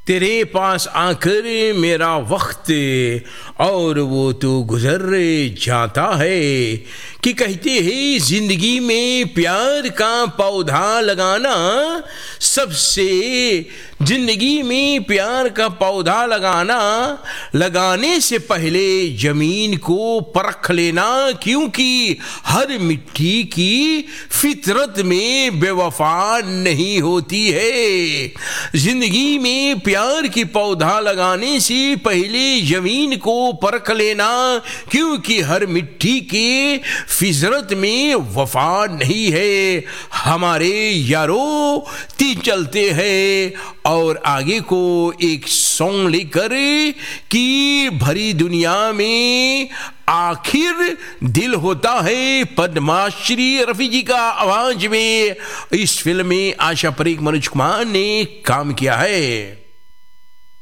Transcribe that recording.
तेरे पास आकर मेरा वक्त और वो तो गुजर जाता है कि कहते हैं जिंदगी में प्यार का पौधा लगाना सबसे जिंदगी में प्यार का पौधा लगाने से पहले जमीन को परख लेना, क्योंकि हर मिट्टी की फितरत में बेवफा नहीं होती है। जिंदगी में प्यार की पौधा लगाने से पहले जमीन को परख लेना, क्योंकि हर मिट्टी के फितरत में वफा नहीं है। हमारे यारों ती चलते हैं और आगे को एक सॉन्ग लेकर कि भरी दुनिया में आखिर दिल होता है। पद्माश्री रफी जी का आवाज में इस फिल्म में आशा परेख, मनोज कुमार ने काम किया है।